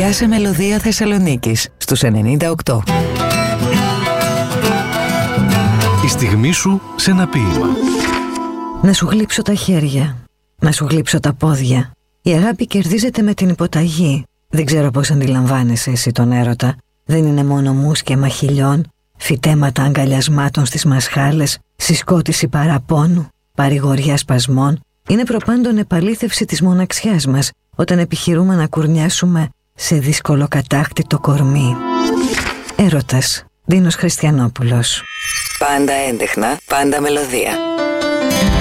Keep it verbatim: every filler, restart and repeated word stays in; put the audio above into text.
Πιάσε μελωδία Θεσσαλονίκης στους ενενήντα οκτώ. Η στιγμή σου σε ένα ποίημα. Να σου γλύψω τα χέρια, να σου γλύψω τα πόδια. Η αγάπη κερδίζεται με την υποταγή. Δεν ξέρω πώς αντιλαμβάνεσαι εσύ τον έρωτα. Δεν είναι μόνο μουσκεμα χιλιών, φυτέματα αγκαλιασμάτων στις μασχάλες, συσκότηση παραπόνου, παρηγοριά σπασμών. Είναι προπάντων επαλήθευση της μοναξιάς μας όταν επιχειρούμε να κουρνιάσουμε σε δύσκολο κατάκτητο κορμί. Έρωτας, Δίνος Χριστιανόπουλος. Πάντα έντεχνα, πάντα μελωδία.